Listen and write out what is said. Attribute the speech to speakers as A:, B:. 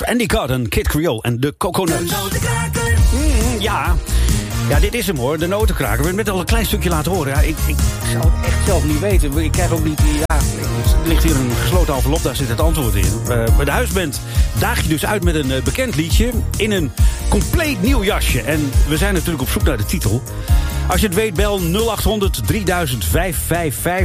A: Andy Cotton, Kid Creole en de Coconuts. Ja, dit is hem hoor, de notenkraker. We hebben net al een klein stukje laten horen. Ja, ik zou het echt zelf niet weten. Ik krijg ook niet... er ligt hier een gesloten envelop, daar zit het antwoord in. Maar de huisband daag je dus uit met een bekend liedje in een compleet nieuw jasje. En we zijn natuurlijk op zoek naar de titel. Als je het weet, bel 0800 3000 555.